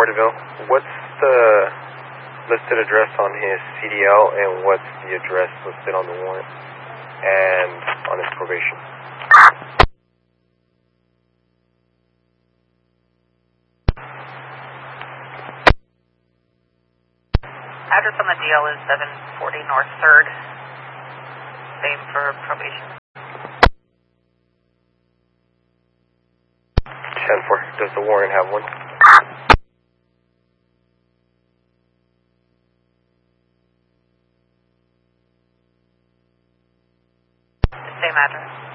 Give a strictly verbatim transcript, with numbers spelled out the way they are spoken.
Porterville. What's the listed address on his C D L, and what's the address listed on the warrant and on his probation? Address on the D L is seven forty North third. Same for probation. ten four. Does the warrant have one? Same address.